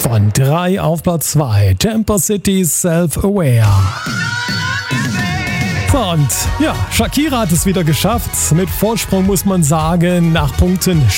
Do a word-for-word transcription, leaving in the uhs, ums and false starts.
Von drei auf Platz zwei. Temper City Self-Aware. So, und ja, Shakira hat es wieder geschafft. Mit Vorsprung muss man sagen, nach Punkten